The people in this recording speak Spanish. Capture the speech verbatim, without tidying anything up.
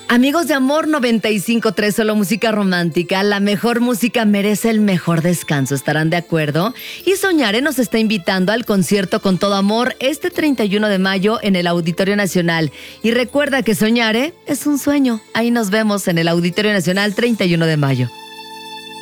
Amigos de Amor noventa y cinco punto tres, solo música romántica. La mejor música merece el mejor descanso, ¿estarán de acuerdo? Y Soñare nos está invitando al concierto Con Todo Amor este treinta y uno de mayo en el Auditorio Nacional. Y recuerda que Soñare es un sueño. Ahí nos vemos en el Auditorio Nacional treinta y uno de mayo.